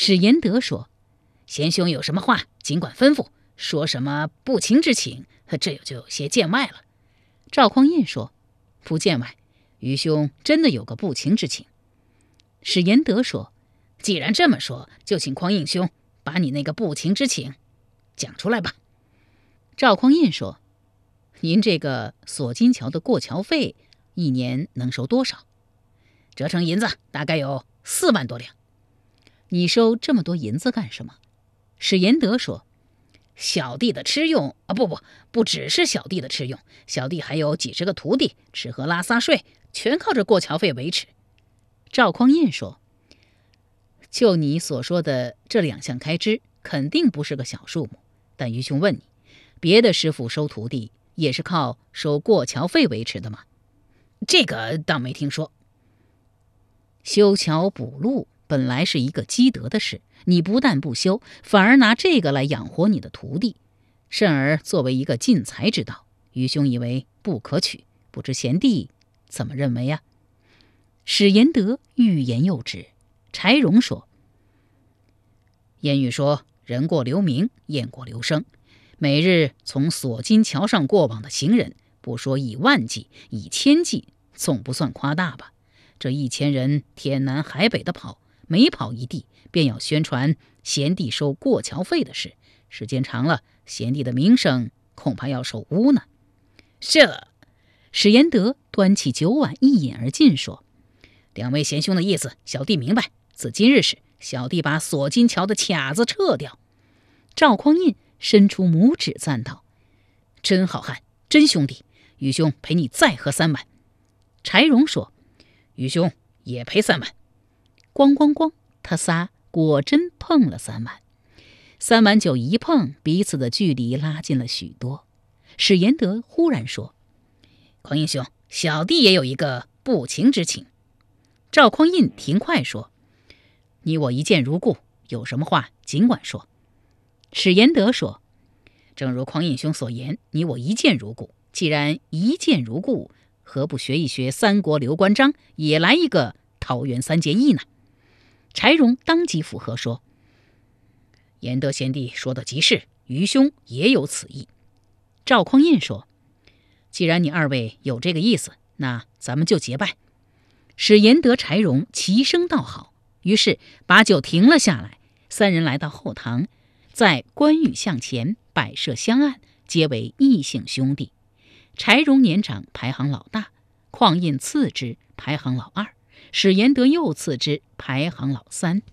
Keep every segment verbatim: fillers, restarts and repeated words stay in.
史延德说：“贤兄有什么话尽管吩咐，说什么不情之请，这就有些见外了。”赵匡胤说：“不见外，愚兄真的有个不情之请。”史延德说：“既然这么说，就请匡胤兄把你那个不情之请讲出来吧。”赵匡胤说：“您这个锁金桥的过桥费一年能收多少？”折成银子大概有四万多两。你收这么多银子干什么？史延德说：“小弟的吃用啊，不不，不只是小弟的吃用，小弟还有几十个徒弟，吃喝拉撒睡全靠着过桥费维持。”赵匡胤说：“就你所说的这两项开支，肯定不是个小数目。但愚兄问你，别的师傅收徒弟也是靠收过桥费维持的吗？”这个倒没听说。修桥补路本来是一个积德的事，你不但不修，反而拿这个来养活你的徒弟，甚而作为一个进财之道，愚兄以为不可取，不知贤弟怎么认为呀？史延德欲言又止。柴荣说：“谚语说，人过留名，雁过留声。每日从锁金桥上过往的行人，不说以万计，以千计，总不算夸大吧？这一千人天南海北的跑，每跑一地，便要宣传贤弟收过桥费的事。时间长了，贤弟的名声恐怕要受污呢。”这史延德端起酒碗一饮而尽，说：“两位贤兄的意思，小弟明白。自今日始，小弟把锁金桥的卡子撤掉。”赵匡胤伸出拇指赞道：“真好汉，真兄弟！愚兄陪你再喝三碗。”柴荣说：“愚兄也赔三碗。”咣咣咣，他仨果真碰了三碗。三碗酒一碰，彼此的距离拉近了许多。史延德忽然说：“匡胤兄，小弟也有一个不情之请。”赵匡胤停快说：“你我一见如故，有什么话尽管说。”史延德说：“正如匡胤兄所言，你我一见如故。既然一见如故，何不学一学三国刘关张，也来一个桃园三结义呢？”柴荣当即附和说：“延德贤弟说的极是，愚兄也有此意。”赵匡胤说：“既然你二位有这个意思，那咱们就结拜。”史延德、柴荣齐声道好，于是把酒停了下来。三人来到后堂，在关羽向前摆设香案，皆为异姓兄弟。柴荣年长，排行老大；匡胤次之，排行老二；史延德又次之，排行老三。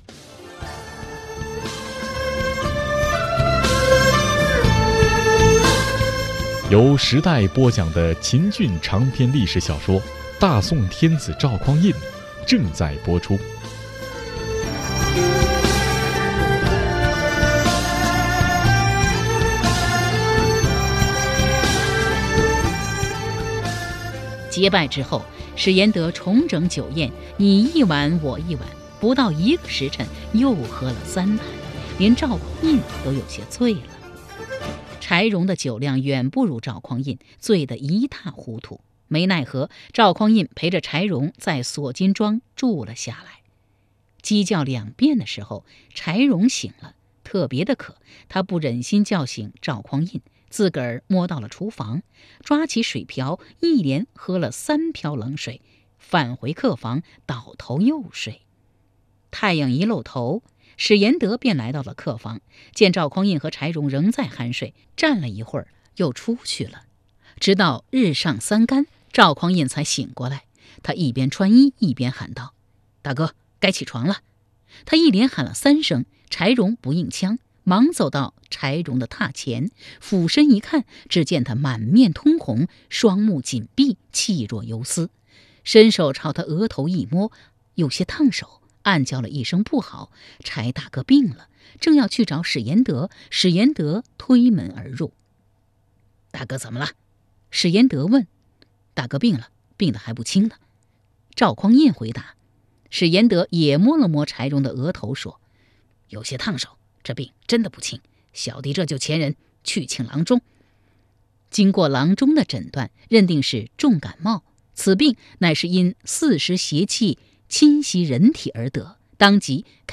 由时代播讲的秦俊长篇历史小说《大宋天子赵匡胤》正在播出。 结拜之后，史延德重整酒宴，你一碗我一碗，不到一个时辰又喝了三碗，连赵匡胤都有些醉了。柴荣的酒量远不如赵匡胤，醉得一塌糊涂。没奈何，赵匡胤陪着柴荣在锁金庄住了下来。鸡叫两遍的时候，柴荣醒了，特别的渴，他不忍心叫醒赵匡胤，自个儿摸到了厨房，抓起水瓢，一连喝了三瓢冷水，返回客房，倒头又睡。太阳一露头，史延德便来到了客房，见赵匡胤和柴荣仍在酣睡，站了一会儿，又出去了。直到日上三竿，赵匡胤才醒过来。他一边穿衣一边喊道：“大哥，该起床了。”他一连喊了三声，柴荣不应腔，忙走到柴荣的榻前，俯身一看，只见他满面通红，双目紧闭，气若游丝，伸手朝他额头一摸，有些烫手，暗叫了一声不好。柴大哥病了，正要去找史延德，史延德推门而入。“大哥怎么了？”史延德问。“大哥病了，病得还不轻呢。”赵匡胤回答。史延德也摸了摸柴荣的额头，说：“有些烫手，这病真的不轻，小弟这就前人去请郎中。”经过郎中的诊断，认定是重感冒，此病乃是因四时邪气侵袭人体而得，当即